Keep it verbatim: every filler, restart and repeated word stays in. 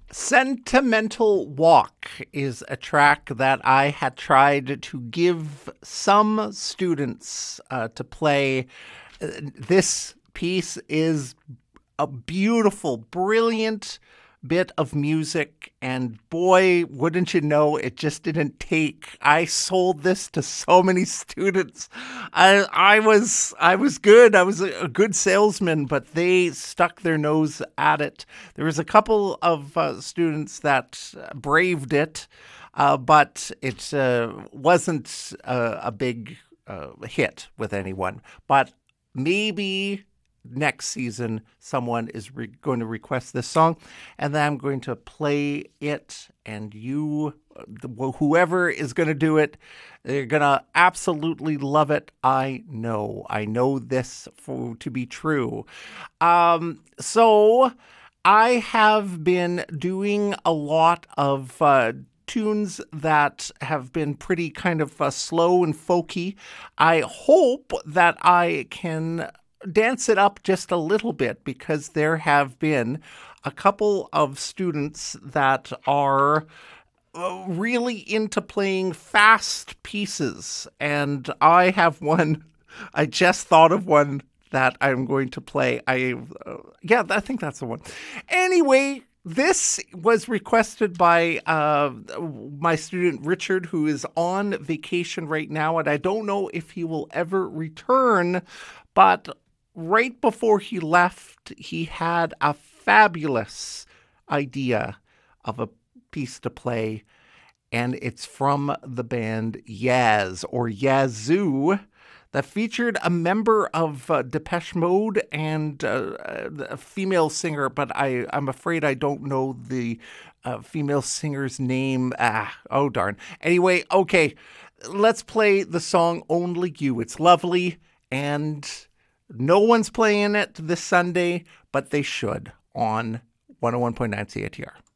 Sentimental Walk is a track that I had tried to give some students uh, to play. Uh, This piece is a beautiful, brilliant bit of music, and boy, wouldn't you know, it just didn't take. I sold this to so many students. I I was I was good. I was a, a good salesman, but they stuck their nose at it. There was a couple of uh, students that uh, braved it, uh, but it uh, wasn't a, a big uh, hit with anyone. But maybe next season someone is re- going to request this song, and then I'm going to play it, and you, whoever is going to do it, they're going to absolutely love it. I know. I know this for to be true. Um, so I have been doing a lot of uh, tunes that have been pretty kind of uh, slow and folky. I hope that I can dance it up just a little bit, because there have been a couple of students that are uh, really into playing fast pieces. And I have one, I just thought of one that I'm going to play. I, uh, yeah, I think that's the one. Anyway, this was requested by uh, my student Richard, who is on vacation right now, and I don't know if he will ever return, but right before he left, he had a fabulous idea of a piece to play, and it's from the band Yaz, or Yazoo, that featured a member of uh, Depeche Mode and uh, a female singer, but I, I'm afraid I don't know the uh, female singer's name. Ah, oh, darn. Anyway, okay, let's play the song Only You. It's lovely, and no one's playing it this Sunday, but they should on one oh one point nine C A T R.